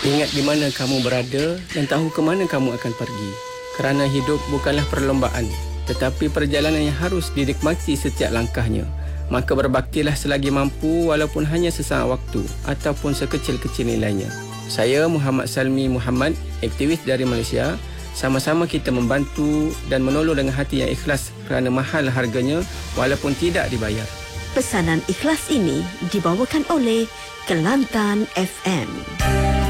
Ingat di mana kamu berada dan tahu ke mana kamu akan pergi. Kerana hidup bukanlah perlombaan, tetapi perjalanan yang harus dinikmati setiap langkahnya. Maka berbaktilah selagi mampu walaupun hanya sesaat waktu ataupun sekecil-kecil nilainya. Saya Muhammad Salmi Muhammad, aktivis dari Malaysia. Sama-sama kita membantu dan menolong dengan hati yang ikhlas kerana mahal harganya walaupun tidak dibayar. Pesanan ikhlas ini dibawakan oleh Kelantan FM.